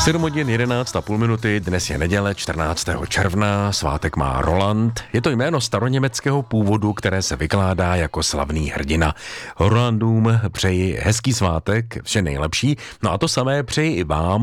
7:11:30, dnes je neděle 14. června, svátek má Roland. Je to jméno staroněmeckého původu, které se vykládá jako slavný hrdina. Rolandům přeji hezký svátek, vše nejlepší, no a to samé přeji i vám.